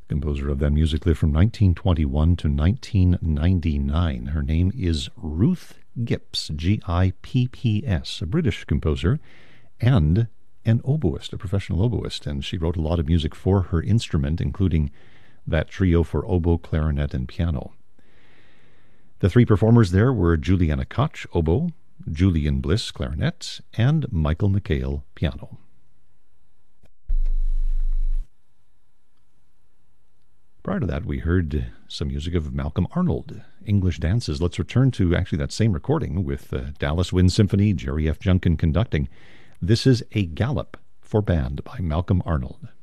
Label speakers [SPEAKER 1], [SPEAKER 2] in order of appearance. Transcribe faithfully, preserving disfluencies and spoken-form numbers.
[SPEAKER 1] composer of that music lived from nineteen twenty-one to nineteen ninety-nine. Her name is Ruth Gipps, G I P P S, a British composer and an oboist, a professional oboist, and she wrote a lot of music for her instrument, including that trio for oboe, clarinet, and piano. The three performers there were Juliana Koch, oboe, Julian Bliss, clarinet, and Michael McHale, piano. Prior to that, we heard some music of Malcolm Arnold, English Dances. Let's return to actually that same recording with uh, Dallas Wind Symphony, Jerry F. Junkin conducting. This is A Gallop for Band by Malcolm Arnold.